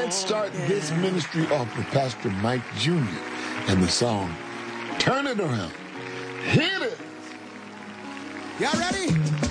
Let's start this ministry off with Pastor Mike Jr. and the song, Turn It Around. Hit it! Y'all ready?